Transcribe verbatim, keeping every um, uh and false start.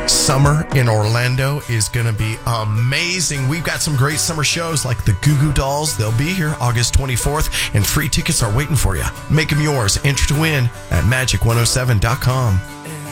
Summer in Orlando is going to be amazing. We've got some great summer shows like the Goo Goo Dolls. They'll be here August twenty-fourth, and free tickets are waiting for you. Make them yours. Enter to win at magic one oh seven dot com.